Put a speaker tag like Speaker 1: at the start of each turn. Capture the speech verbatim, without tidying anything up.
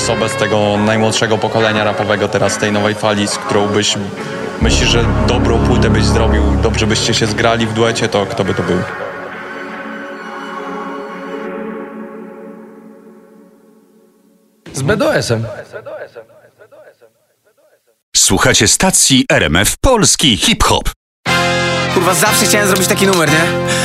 Speaker 1: osobę z tego najmłodszego pokolenia rapowego teraz, tej nowej fali, z którą byś, myślisz, że dobrą płytę byś zrobił, dobrze byście się zgrali w duecie, to kto by to był?
Speaker 2: Z B D S-em.
Speaker 3: Słuchacie stacji R M F Polski Hip Hop.
Speaker 4: Kurwa, zawsze chciałem zrobić taki numer, nie?